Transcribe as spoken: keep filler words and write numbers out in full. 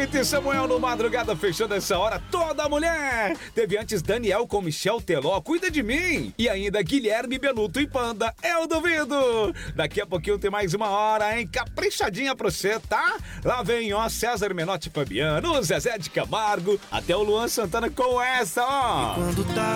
noite, Samuel no Madrugada, fechando essa hora, toda mulher. Teve antes Daniel com Michel Teló, Cuida de Mim. E ainda Guilherme Benuto e Panda, Eu Duvido. Daqui a pouquinho tem mais uma hora, hein? Caprichadinha pra você, tá? Lá vem, ó, César Menotti e Fabiano, o Zezé de Camargo, até o Luan Santana com essa, ó. E quando tá